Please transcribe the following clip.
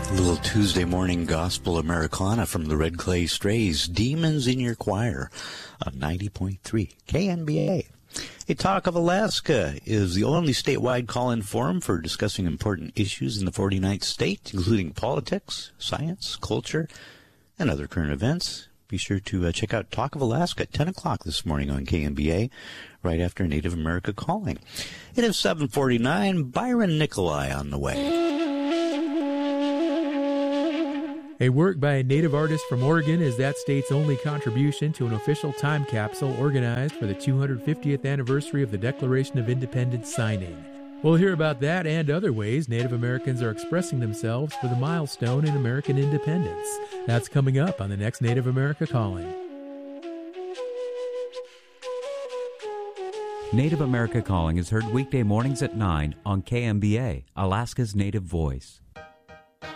A little Tuesday morning gospel Americana from the Red Clay Strays, Demons in Your Choir, on 90.3 KNBA. A Talk of Alaska is the only statewide call-in forum for discussing important issues in the 49th state, including politics, science, culture, and other current events. Be sure to check out Talk of Alaska at 10 o'clock this morning on KNBA, right after Native America Calling. It is 7:49. Byron Nikolai on the way. A work by a Native artist from Oregon is that state's only contribution to an official time capsule organized for the 250th anniversary of the Declaration of Independence signing. We'll hear about that and other ways Native Americans are expressing themselves for the milestone in American independence. That's coming up on the next Native America Calling. Native America Calling is heard weekday mornings at 9 on KMBA, Alaska's Native Voice.